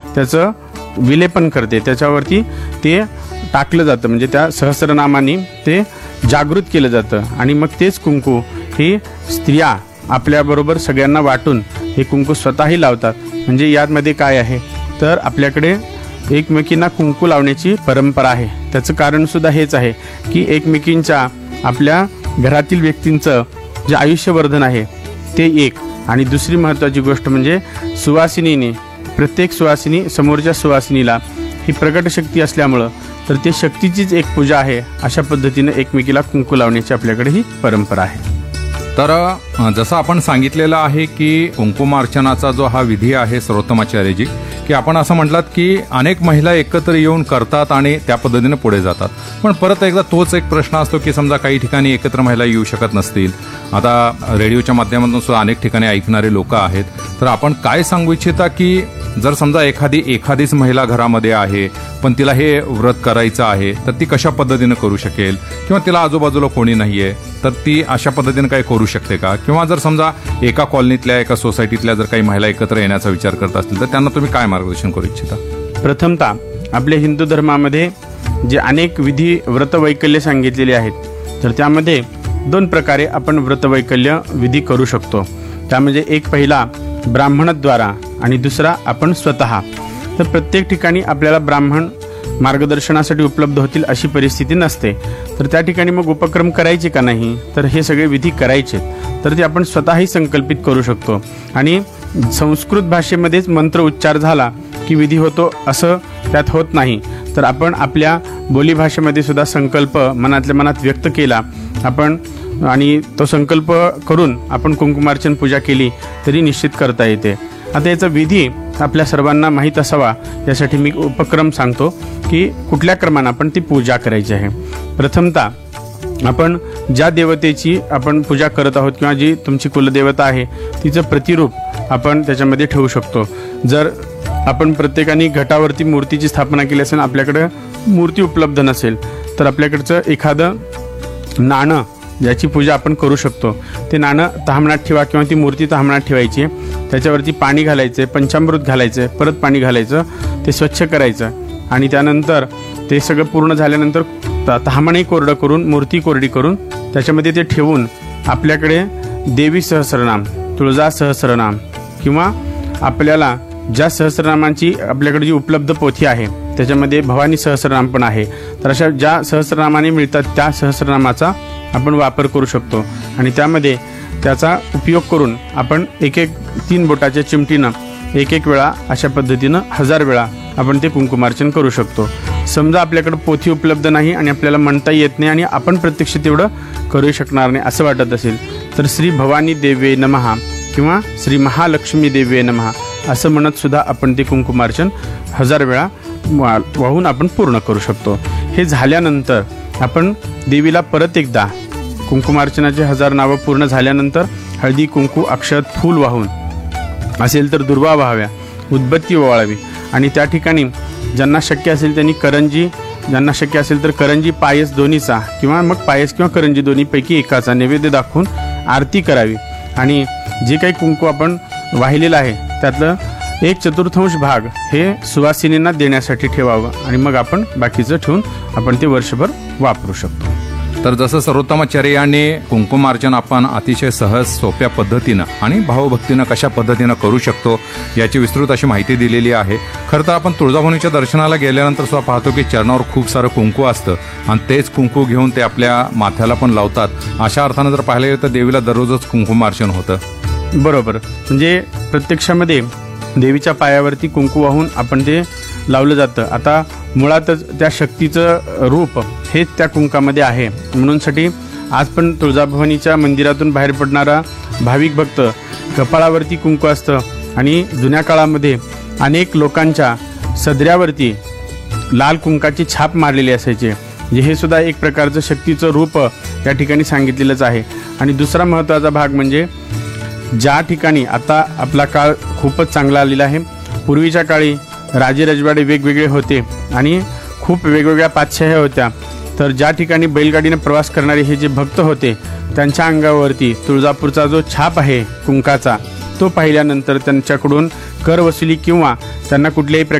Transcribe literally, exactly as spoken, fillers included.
त्याचं विलेपन करते, त्याच्यावरती ते टाकलं जातं, म्हणजे त्या सहस्रनामाने ते जागृत केलं जातं. आणि मग तेच कुंकू हे स्त्रिया आपल्याबरोबर सगळ्यांना वाटून हे कुंकू स्वतःही लावतात. म्हणजे यामध्ये काय आहे तर आपल्याकडे एकमेकींना कुंकू लावण्याची परंपरा आहे. त्याचं कारणसुद्धा हेच आहे की एकमेकींच्या आपल्या घरातील व्यक्तींचं जे आयुष्यवर्धन आहे ते एक. आणि दुसरी महत्त्वाची गोष्ट म्हणजे सुवासिनीने, प्रत्येक सुवासिनी समोरच्या सुवासिनीला ही प्रकट शक्ती असल्यामुळं तर ते शक्तीचीच एक पूजा आहे. अशा पद्धतीनं एकमेकीला कुंकू लावण्याची आपल्याकडे ही परंपरा आहे. तर जसं आपण सांगितलेलं आहे की कुंकुमार्चनाचा जो हा विधी आहे सर्वोत्तमाचार्यजी, की आपण असं म्हटलात की अनेक महिला एकत्र येऊन करतात आणि त्या पद्धतीने पुढे जातात. पण परत एकदा तोच एक प्रश्न असतो की समजा काही ठिकाणी एकत्र महिला येऊ शकत नसतील. आता रेडिओच्या माध्यमातून सुद्धा अनेक ठिकाणी ऐकणारे लोक आहेत, तर आपण काय सांगू इच्छिता की जर समजा एखादी एखादीच महिला घरामध्ये आहे पण तिला हे व्रत करायचं आहे, तर ती कशा पद्धतीनं करू शकेल, किंवा तिला आजूबाजूला कोणी नाहीये तर ती अशा पद्धतीनं काही करू शकते का? किंवा जर समजा एका कॉलनीतल्या एका सोसायटीतल्या जर काही महिला एकत्र येण्याचा विचार करत असतील तर त्यांना तुम्ही काय मार्गदर्शन करू इच्छिता? प्रथमतः आपल्या हिंदू धर्मामध्ये जे अनेक विधी व्रतवैकल्य सांगितलेले आहेत तर त्यामध्ये दोन प्रकारे आपण व्रतवैकल्य विधी करू शकतो. त्यामध्ये एक पहिला ब्राह्मणद्वारा आणि दुसरा आपण स्वतः. तर प्रत्येक ठिकाणी आपल्याला ब्राह्मण मार्गदर्शनासाठी उपलब्ध होतील अशी परिस्थिती नसते, तर त्या ठिकाणी मग उपक्रम करायचे का नाही, तर हे सगळे विधी करायचे तर ते आपण स्वतःही संकल्पित करू शकतो. आणि संस्कृत भाषेमध्येच मंत्र उच्चार झाला की विधी होतो असं त्यात होत नाही, तर आपण आपल्या बोलीभाषेमध्ये सुद्धा संकल्प मनातल्या मनात व्यक्त केला आपण आणि तो संकल्प करून आपण कुंकुमार्चन पूजा केली तरी निश्चित करता येते. आता याचा विधी आपल्या सर्वांना माहीत असावा यासाठी मी उपक्रम सांगतो की कुठल्या क्रमाने आपण ती पूजा करायची आहे. प्रथमतः आपण ज्या देवतेची आपण पूजा करत आहोत किंवा जी तुमची कुलदेवता आहे तिचं प्रतिरूप आपण त्याच्यामध्ये ठेवू शकतो. जर आपण प्रत्येकाने घटावरती मूर्तीची स्थापना केली असेल, आपल्याकडे मूर्ती उपलब्ध नसेल तर आपल्याकडचं एखादं नाणं ज्याची पूजा आपण करू शकतो ते नाणं तहामणात ठेवा किंवा ती मूर्ती तहामणात ठेवायची. त्याच्यावरती पाणी घालायचे, पंचामृत घालायचे, परत पाणी घालायचं, ते स्वच्छ करायचं आणि त्यानंतर ते सगळं पूर्ण झाल्यानंतर तहामणही कोरडं करून मूर्ती कोरडी करून त्याच्यामध्ये ते ठेवून आपल्याकडे देवी सहस्रनाम, तुळजा सहस्रनाम किंवा आपल्याला ज्या सहस्रनामांची आपल्याकडे जी उपलब्ध पोथी आहे त्याच्यामध्ये भवानी सहस्रनाम पण आहे, तर अशा ज्या सहस्रनामाने मिळतात त्या सहस्रनामाचा आपण वापर करू शकतो. आणि त्यामध्ये त्याचा उपयोग करून आपण एक एक तीन बोटाच्या चिमटीनं एक एक वेळा अशा पद्धतीनं हजार वेळा आपण ते कुंकुमार्चन करू शकतो. समजा आपल्याकडे पोथी उपलब्ध नाही आणि आपल्याला म्हणता येत नाही आणि आपण प्रत्यक्ष तेवढं करू शकणार नाही असं वाटत असेल तर श्री भवानी देवे नमः किंवा श्री महालक्ष्मी देवे नमः असं म्हणत सुद्धा आपण ते कुंकुमार्चन हजार वेळा वाहून आपण पूर्ण करू शकतो. हे झाल्यानंतर आपण देवीला परत एकदा कुंकुमार्चनाचे हजार नावं पूर्ण झाल्यानंतर हळदी कुंकू अक्षत फूल वाहून असेल तर दुर्वा वाहाव्या, उदबत्ती ओवाळावी आणि त्या ठिकाणी ज्यांना शक्य असेल त्यांनी करंजी, ज्यांना शक्य असेल तर करंजी पायस दोन्हीचा किंवा मग पायस किंवा करंजी दोन्हीपैकी एकाचा नैवेद्य दाखवून आरती करावी. आणि जे काही कुंकू आपण वाहिलेलं आहे त्यातलं एक चतुर्थांश भाग हे सुवासिनींना देण्यासाठी ठेवावं आणि मग आपण बाकीचं ठेवून आपण ते वर्षभर वापरू शकतो. तर जसं सर्वोत्तमाचार्य यांनी कुंकुमार्चन आपण अतिशय सहज सोप्या पद्धतीनं आणि भावभक्तीनं कशा पद्धतीनं करू शकतो याची विस्तृत अशी माहिती दिलेली आहे. खरं तर आपण तुळजाभवानीच्या दर्शनाला गेल्यानंतर सुद्धा पाहतो की चरणावर खूप सारं कुंकू असतं आणि तेच कुंकू घेऊन ते आपल्या माथ्याला पण लावतात. अशा अर्थानं जर पाहिलं गेलं तर देवीला दररोजच कुंकुमार्चन होतं. बरोबर, म्हणजे प्रत्यक्षामध्ये देवीच्या पायावरती कुंकू वाहून आपण ते लावलं जातं. आता मुळातच त्या शक्तीचं रूप हेच त्या कुंकामध्ये आहे, म्हणूनसाठी आज पण तुळजाभवानीच्या मंदिरातून बाहेर पडणारा भाविक भक्त कपाळावरती कुंकू असतं आणि जुन्या काळामध्ये अनेक लोकांच्या सदऱ्यावरती लाल कुंकाची छाप मारलेली असायची. म्हणजे हे सुद्धा एक प्रकारचं शक्तीचं रूप या ठिकाणी सांगितलेलंच आहे. आणि दुसरा महत्त्वाचा भाग म्हणजे ज्या ठिकाणी आता आपला काळ खूपच चांगला आलेला आहे, पूर्वीच्या काळी राजे रजवाडे वेगवेगळे होते आणि खूप वेगवेगळ्या पातशाह्या होत्या, तर ज्या ठिकाणी बैलगाडीने प्रवास करणारे हे जे भक्त होते त्यांच्या अंगावरती तुळजापूरचा जो छाप आहे कुंकाचा तो पाहिल्यानंतर त्यांच्याकडून कर वसुली किंवा त्यांना कुठल्याही